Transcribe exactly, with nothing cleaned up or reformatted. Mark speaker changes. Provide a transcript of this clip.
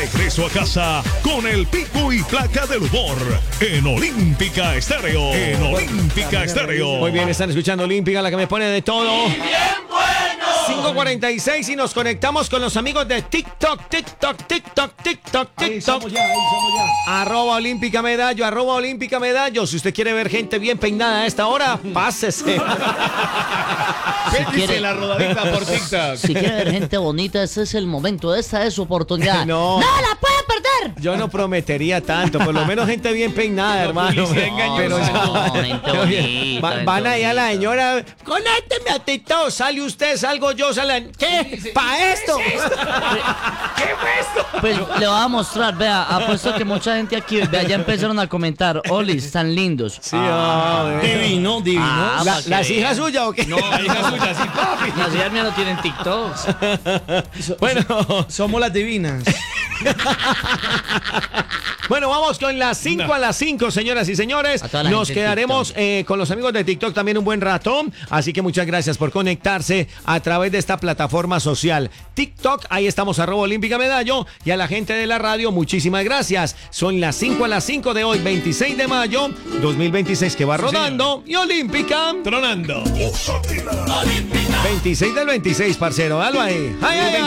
Speaker 1: regreso a casa con el pico y placa del humor en Olímpica Estéreo. En Olímpica Estéreo.
Speaker 2: Muy bien, están escuchando Olímpica, la que me pone de todo.
Speaker 3: ¡Bien bueno!
Speaker 2: cinco cuarenta y seis y nos conectamos con los amigos de TikTok, TikTok, TikTok, TikTok,
Speaker 4: Ahí
Speaker 2: TikTok.
Speaker 4: somos ya, ahí somos ya.
Speaker 2: Arroba Olímpica Medallo, arroba Olímpica Medallo. Si usted quiere ver gente bien peinada a esta hora, pásese.
Speaker 4: ¿Qué dice
Speaker 5: quiere-
Speaker 4: la rodadita por TikTok?
Speaker 5: Si quiere ver gente bonita, ese es el momento, esta es su oportunidad.
Speaker 2: No.
Speaker 5: ¡No la puede perder!
Speaker 2: Yo no prometería tanto, por lo menos gente bien peinada, hermano.
Speaker 4: publicidad engañosa.
Speaker 2: Pero ya-
Speaker 5: No, gente bonita,
Speaker 2: Va-
Speaker 5: gente
Speaker 2: van ahí a la
Speaker 5: bonita.
Speaker 2: señora, conécteme a TikTok, sale usted, salgo yo, sale. ¿Qué? ¿Para esto?
Speaker 5: Pues le voy a mostrar, vea, apuesto que mucha gente aquí, vea, ya empezaron a comentar, Oli, están lindos.
Speaker 2: Sí, ah,
Speaker 4: Divino, divino.
Speaker 5: Ah,
Speaker 2: La-
Speaker 5: pa' que
Speaker 2: ¿Las
Speaker 5: vea.
Speaker 2: hijas suyas o qué?
Speaker 4: No, la hija suya, sí, papi.
Speaker 5: Las hijas mías no tienen TikTok.
Speaker 2: Bueno,
Speaker 4: Somos las divinas.
Speaker 2: bueno, vamos con las cinco a las cinco, señoras y señores.
Speaker 5: A toda la
Speaker 2: Nos
Speaker 5: gente en
Speaker 2: quedaremos
Speaker 5: TikTok.
Speaker 2: eh, con los amigos de TikTok también un buen rato. Así que muchas gracias por conectarse a través de esta plataforma social. TikTok, ahí estamos, arroba Olímpica Medallo. Y a la gente de la radio, muchísimas gracias. Son las cinco a las cinco de hoy, veintiséis de mayo, dos mil veintiséis, que va rodando. Y Olímpica,
Speaker 1: Tronando.
Speaker 2: veintiséis del veintiséis, parcero. Dalo ahí. Ay, ay, ay.